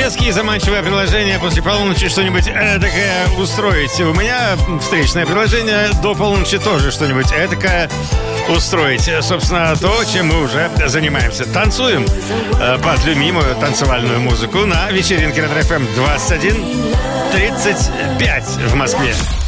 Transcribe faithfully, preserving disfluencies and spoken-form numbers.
резкие заманчивые предложения после полуночи что-нибудь эдакое устроить. У меня встречное предложение до полуночи тоже что-нибудь эдакое устроить. Собственно, то, чем мы уже занимаемся. Танцуем под любимую танцевальную музыку на вечеринке Ретро эф эм двадцать один тридцать пять в Москве.